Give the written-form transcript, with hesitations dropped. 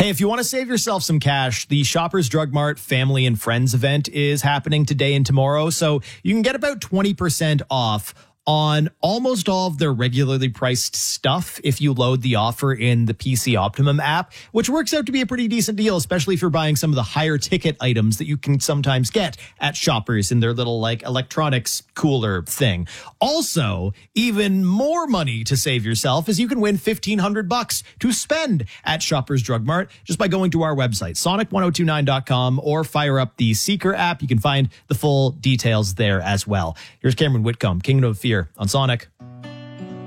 Hey, if you want to save yourself some cash, the Shoppers Drug Mart Family and Friends event is happening today and tomorrow. So you can get about 20% off on almost all of their regularly priced stuff if you load the offer in the PC Optimum app, which works out to be a pretty decent deal, especially if you're buying some of the higher ticket items that you can sometimes get at Shoppers in their little like electronics cooler thing. Also, even more money to save yourself is you can win $1,500 to spend at Shoppers Drug Mart just by going to our website, sonic1029.com, or fire up the Seeker app. You can find the full details there as well. Here's Cameron Whitcomb, Kingdom of Fear on Sonic.